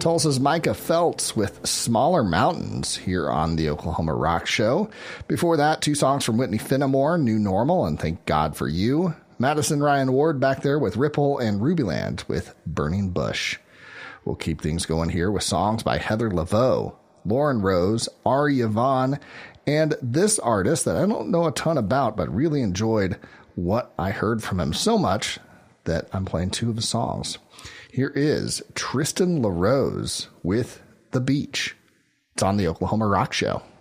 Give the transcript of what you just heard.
Tulsa's Micah Feltz with Smaller Mountains here on the Oklahoma Rock Show. Before that, two songs from Whitney Fenimore, New Normal and Thank God for You. Madison Ryan Ward back there with Ripple, and Rubyland with Burning Bush. We'll keep things going here with songs by Heather Laveau, Lauren Rose, Aria Vaughn, and this artist that I don't know a ton about, but really enjoyed what I heard from him so much that I'm playing two of his songs. Here is Tristan LaRose with The Beach. It's on the Oklahoma Rock Show.